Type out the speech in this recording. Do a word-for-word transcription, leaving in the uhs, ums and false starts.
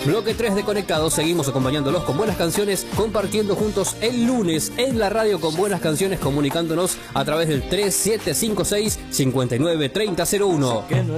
Bloque tres de Conectados, seguimos acompañándolos con buenas canciones, compartiendo juntos el lunes en la radio con buenas canciones, comunicándonos a través del tres siete cinco seis, cinco nueve tres cero cero uno.